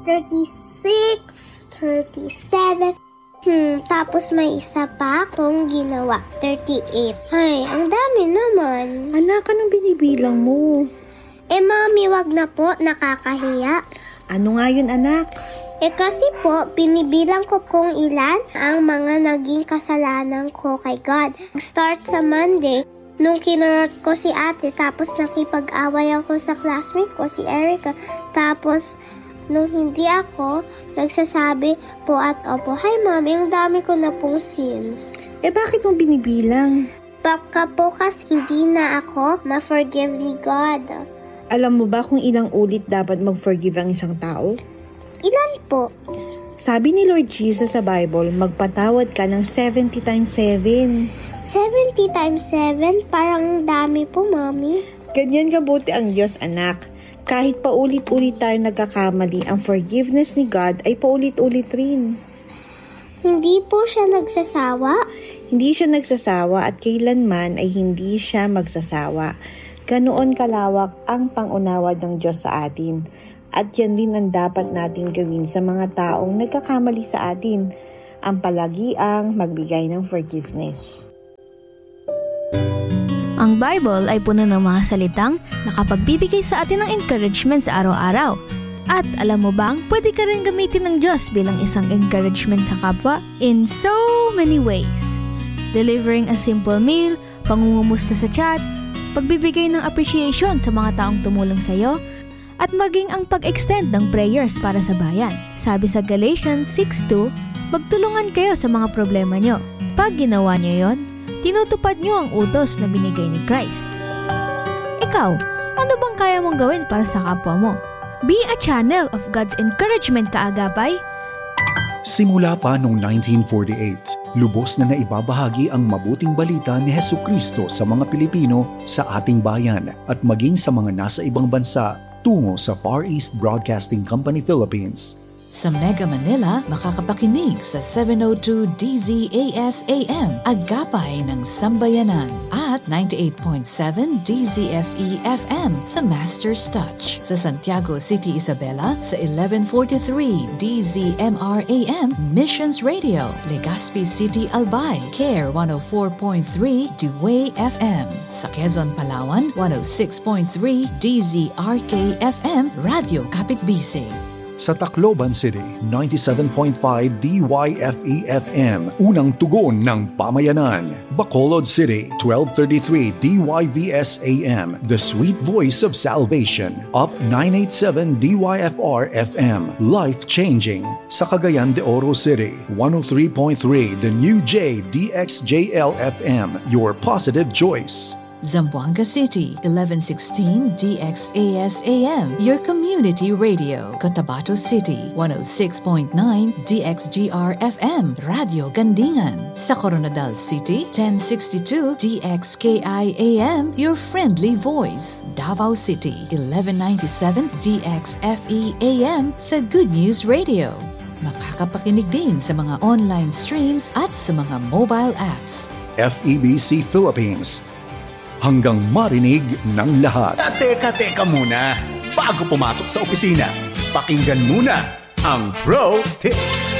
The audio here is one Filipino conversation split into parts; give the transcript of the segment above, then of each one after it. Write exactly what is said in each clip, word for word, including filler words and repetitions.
thirty-six, thirty-seven. Hmm, tapos may isa pa akong ginawa, thirty-eight. Ay, ang dami naman. Anak, anong binibilang mo? Eh, Mami, wag na po, nakakahiya. Ano nga yun, anak? Eh, kasi po, binibilang ko kung ilan ang mga naging kasalanan ko kay God. Start sa Monday, nung kinurot ko si ate, tapos nakipag-away ako sa classmate ko, si Erica. Tapos, nung hindi ako, nagsasabi po at opo, "Hi, Mami, ang dami ko na pong sins." Eh, bakit mo binibilang? Baka po kasi hindi na ako ma-forgive ni God. Alam mo ba kung ilang ulit dapat mag-forgive ang isang tao? Ilan po? Sabi ni Lord Jesus sa Bible, magpatawad ka ng seventy times seven. seventy times seven? Parang dami po, Mami. Ganyan kabuti ang Diyos, anak. Kahit paulit-ulit tayo nagkakamali, ang forgiveness ni God ay paulit-ulit rin. Hindi po siya nagsasawa? Hindi siya nagsasawa at kailanman ay hindi siya magsasawa. Ganoon kalawak ang pangunawad ng Diyos sa atin. At yan din ang dapat natin gawin sa mga taong nagkakamali sa atin, ang palagiang magbigay ng forgiveness. Ang Bible ay puno ng mga salitang nakapagbibigay sa atin ng encouragement sa araw-araw. At alam mo bang, pwede ka rin gamitin ng Diyos bilang isang encouragement sa kapwa in so many ways. Delivering a simple meal, pangungumusta sa chat, pagbibigay ng appreciation sa mga taong tumulong sa iyo, at maging ang pag-extend ng prayers para sa bayan. Sabi sa Galatians six two, magtulungan kayo sa mga problema nyo. Pag ginawa nyo yon, tinutupad nyo ang utos na binigay ni Christ. Ikaw, ano bang kaya mong gawin para sa kapwa mo? Be a channel of God's encouragement, kaagapay. Simula pa noong nineteen forty-eight, lubos na naibabahagi ang mabuting balita ni Hesukristo sa mga Pilipino sa ating bayan at maging sa mga nasa ibang bansa tungo sa Far East Broadcasting Company Philippines. Sa Mega Manila, makakapakinig sa seven oh two D Z A S A M, Agapay ng Sambayanan, at ninety-eight point seven D Z F E F M, The Master's Touch. Sa Santiago City, Isabela, sa eleven forty-three D Z M R A M, Missions Radio. Legazpi City, Albay, Care one oh four point three Dewey F M. Sa Quezon, Palawan, one oh six point three D Z R K F M, Radio Kapitbisig. Sa Tacloban City, ninety-seven point five D Y F E F M, unang tugon ng pamayanan. Bacolod City, twelve thirty-three D Y V S A M, the sweet voice of salvation. Up nine eighty-seven D Y F R F M, life-changing. Sa Cagayan de Oro City, one oh three point three The New J D X J L F M, your positive choice. Zamboanga City, eleven sixteen D X A S A M, your community radio. Cotabato City, one oh six point nine D X G R F M, Radio Gandingan. Sa Coronadal City, ten sixty-two D X K I A M, your friendly voice. Davao City, eleven ninety-seven D X F E A M, The Good News Radio. Makakapakinig din sa mga online streams at sa mga mobile apps. F E B C Philippines, hanggang marinig ng lahat. Teka, teka muna. Bago pumasok sa opisina, pakinggan muna ang Pro Tips.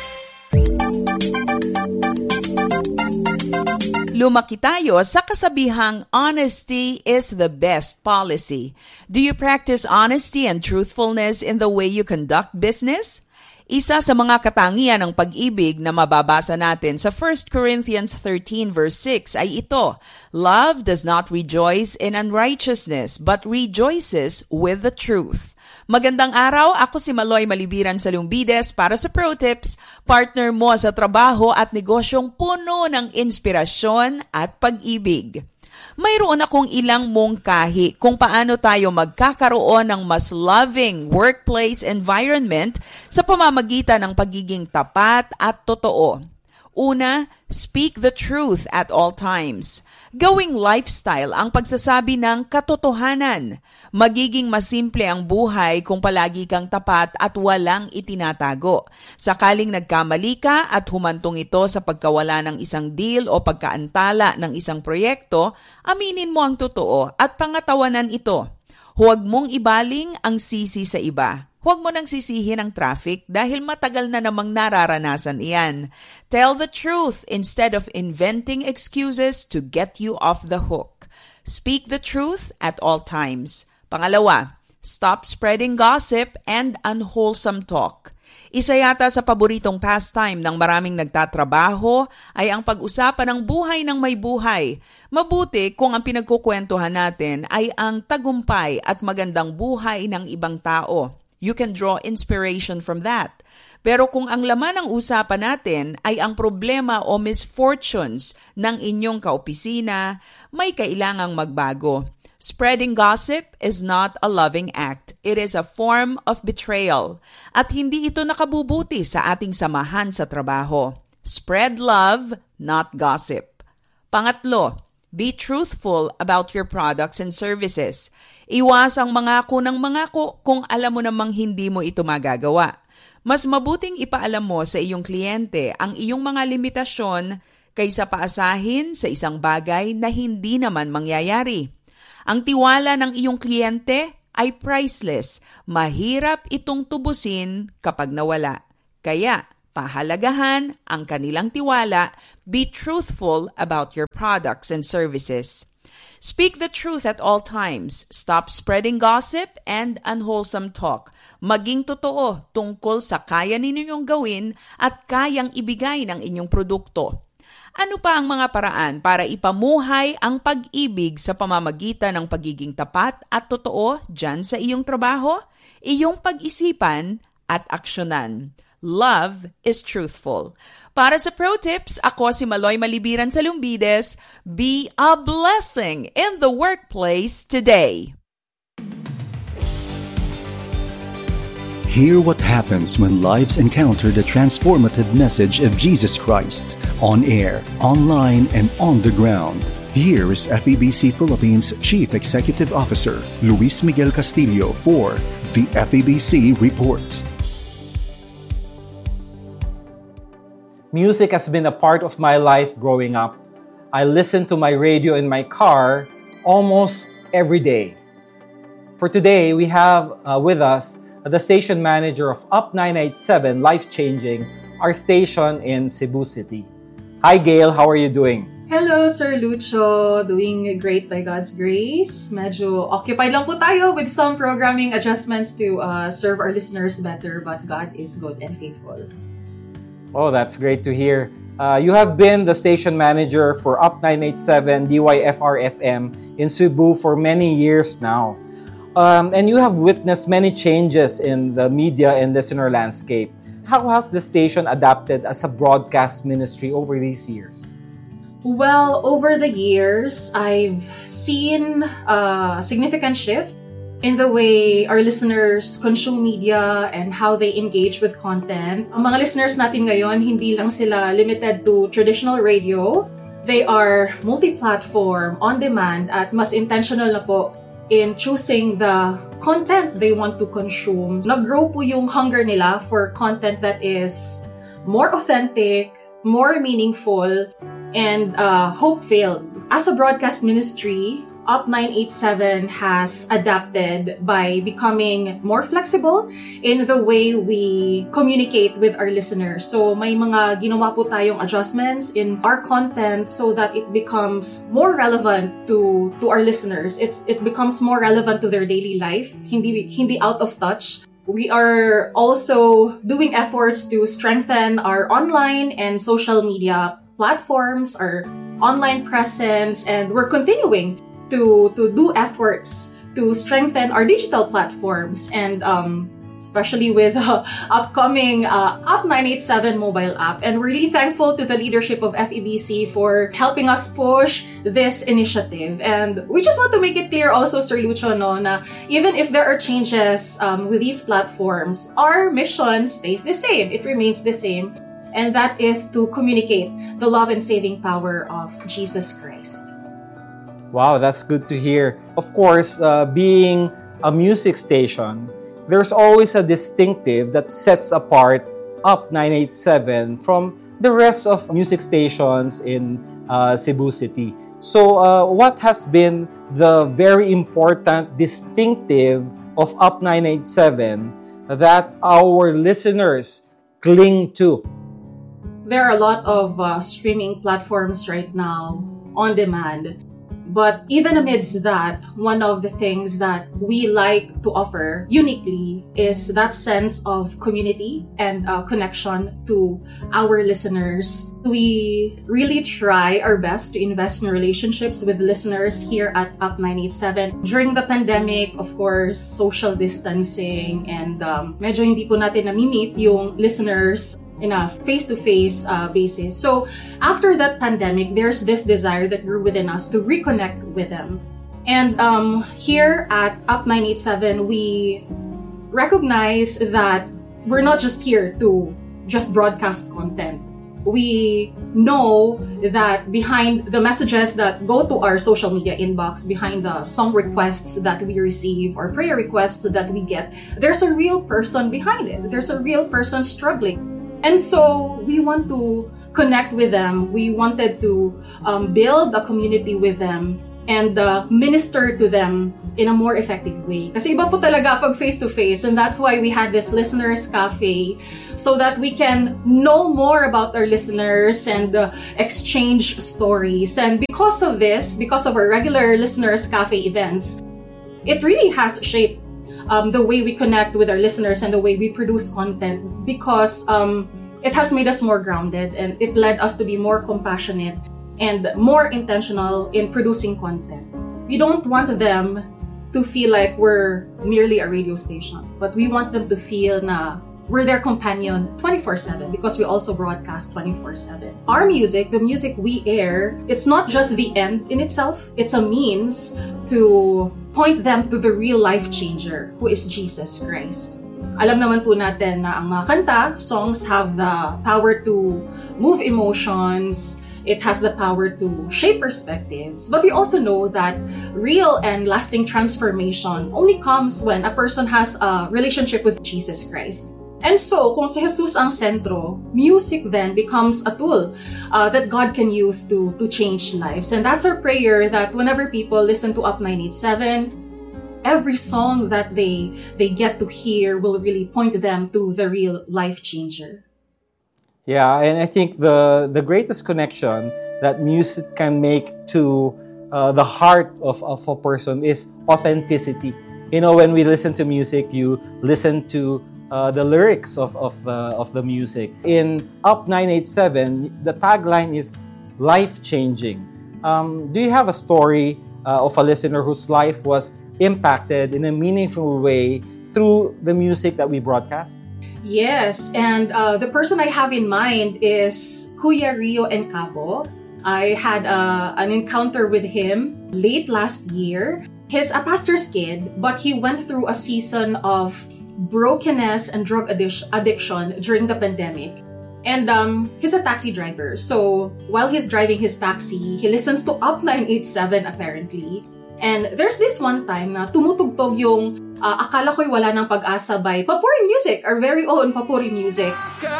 Lumaki tayo sa kasabihang honesty is the best policy. Do you practice honesty and truthfulness in the way you conduct business? Isa sa mga katangian ng pag-ibig na mababasa natin sa First Corinthians thirteen verse six ay ito, love does not rejoice in unrighteousness, but rejoices with the truth. Magandang araw, ako si Maloy Malibiran sa Lumbides para sa Pro Tips, partner mo sa trabaho at negosyong puno ng inspirasyon at pag-ibig. Mayroon akong ilang mungkahi kung paano tayo magkakaroon ng mas loving workplace environment sa pamamagitan ng pagiging tapat at totoo. Una, speak the truth at all times. Gawing lifestyle ang pagsasabi ng katotohanan. Magiging masimple ang buhay kung palagi kang tapat at walang itinatago. Sakaling nagkamali ka at humantong ito sa pagkawala ng isang deal o pagkaantala ng isang proyekto, aminin mo ang totoo at pangatawanan ito. Huwag mong ibaling ang sisi sa iba. Huwag mo nang sisihin ang traffic dahil matagal na namang nararanasan iyan. Tell the truth instead of inventing excuses to get you off the hook. Speak the truth at all times. Pangalawa, stop spreading gossip and unwholesome talk. Isa yata sa paboritong pastime ng maraming nagtatrabaho ay ang pag-usapan ng buhay ng may buhay. Mabuti kung ang pinagkukwentuhan natin ay ang tagumpay at magandang buhay ng ibang tao. You can draw inspiration from that. Pero kung ang laman ng usapan natin ay ang problema o misfortunes ng inyong kaopisina, may kailangang magbago. Spreading gossip is not a loving act. It is a form of betrayal. At hindi ito nakabubuti sa ating samahan sa trabaho. Spread love, not gossip. Pangatlo, be truthful about your products and services. Iwasang mangako ng mangako kung alam mo namang hindi mo ito magagawa. Mas mabuting ipaalam mo sa iyong kliyente ang iyong mga limitasyon kaysa paasahin sa isang bagay na hindi naman mangyayari. Ang tiwala ng iyong kliyente ay priceless. Mahirap itong tubusin kapag nawala. Kaya, pahalagahan ang kanilang tiwala. Be truthful about your products and services. Speak the truth at all times. Stop spreading gossip and unwholesome talk. Maging totoo tungkol sa kaya ninyong gawin at kayang ibigay ng inyong produkto. Ano pa ang mga paraan para ipamuhay ang pag-ibig sa pamamagitan ng pagiging tapat at totoo dyan sa iyong trabaho, iyong pag-isipan at aksyonan? Love is truthful. Para sa Pro Tips, ako si Maloy Malibiran sa Lumbides. Be a blessing in the workplace today. Hear what happens when lives encounter the transformative message of Jesus Christ on air, online, and on the ground. Here is F E B C Philippines Chief Executive Officer Luis Miguel Castillo for the F E B C Report. Music has been a part of my life growing up. I listen to my radio in my car almost every day. For today, we have uh, with us the station manager of Up nine eighty-seven Life Changing, our station in Cebu City. Hi Gail, how are you doing? Hello Sir Lucho, doing great by God's grace. Medyo occupied lang po tayo with some programming adjustments to uh, serve our listeners better, but God is good and faithful. Oh, that's great to hear. Uh, you have been the station manager for Up nine eighty-seven D Y F R F M in Cebu for many years now. Um, and you have witnessed many changes in the media and listener landscape. How has the station adapted as a broadcast ministry over these years? Well, over the years, I've seen a significant shift in the way our listeners consume media and how they engage with content. Ang mga listeners natin ngayon, hindi lang sila limited to traditional radio. They are multi-platform, on-demand, at mas intentional na po in choosing the content they want to consume. Nag-grow po yung hunger nila for content that is more authentic, more meaningful, and uh, hope-filled. As a broadcast ministry, Up nine eighty-seven has adapted by becoming more flexible in the way we communicate with our listeners. So may mga ginawa po tayong adjustments in our content so that it becomes more relevant to to our listeners. It's it becomes more relevant to their daily life, hindi hindi out of touch. We are also doing efforts to strengthen our online and social media platforms, our online presence, and we're continuing to to do efforts to strengthen our digital platforms, and um, especially with uh, upcoming uh, Up nine eighty-seven mobile app. And we're really thankful to the leadership of F E B C for helping us push this initiative. And we just want to make it clear also, Sir Lucho, no, na even if there are changes um, with these platforms, our mission stays the same. It remains the same. And that is to communicate the love and saving power of Jesus Christ. Wow, that's good to hear. Of course, uh, being a music station, there's always a distinctive that sets apart Up nine eighty-seven from the rest of music stations in uh, Cebu City. So, uh, what has been the very important distinctive of Up nine eighty-seven that our listeners cling to? There are a lot of uh, streaming platforms right now on demand. But even amidst that, one of the things that we like to offer uniquely is that sense of community and uh, connection to our listeners. We really try our best to invest in relationships with listeners here at Up nine eighty-seven. During the pandemic, of course, social distancing and um, medyo hindi po natin nami-meet yung listeners in a face-to-face uh, basis. So after that pandemic, there's this desire that grew within us to reconnect with them. And um, here at Up nine eighty-seven, we recognize that we're not just here to just broadcast content. We know that behind the messages that go to our social media inbox, behind the song requests that we receive or prayer requests that we get, there's a real person behind it. There's a real person struggling. And so we want to connect with them. We wanted to um, build a community with them and uh, minister to them in a more effective way. Kasi iba po talaga pag face-to-face, and that's why we had this Listeners Cafe so that we can know more about our listeners and uh, exchange stories. And because of this, because of our regular Listeners Cafe events, it really has shaped Um, the way we connect with our listeners and the way we produce content, because um, it has made us more grounded and it led us to be more compassionate and more intentional in producing content. We don't want them to feel like we're merely a radio station, but we want them to feel na we're their companion twenty-four seven because we also broadcast twenty-four seven. Our music, the music we air, it's not just the end in itself. It's a means to point them to the real life changer who is Jesus Christ. Alam naman po natin na ang mga kanta, songs have the power to move emotions. It has the power to shape perspectives. But we also know that real and lasting transformation only comes when a person has a relationship with Jesus Christ. And so, kung si Jesus ang sentro, music then becomes a tool uh, that God can use to, to change lives. And that's our prayer, that whenever people listen to Up nine eighty-seven, every song that they they get to hear will really point them to the real life changer. Yeah, and I think the, the greatest connection that music can make to uh, the heart of, of a person is authenticity. You know, when we listen to music, you listen to Uh, the lyrics of, of, the, of the music. In Up nine eighty-seven, the tagline is life-changing. Um, do you have a story uh, of a listener whose life was impacted in a meaningful way through the music that we broadcast? Yes, and uh, the person I have in mind is Kuya Rio Encabo. I had uh, an encounter with him late last year. He's a pastor's kid, but he went through a season of brokenness and drug addic- addiction during the pandemic. And um, he's a taxi driver. So while he's driving his taxi, he listens to Up nine eighty-seven apparently. And there's this one time na tumutugtog yung uh, Akala Ko'y Wala Ng Pag-asa by Papuri Music, our very own Papuri Music.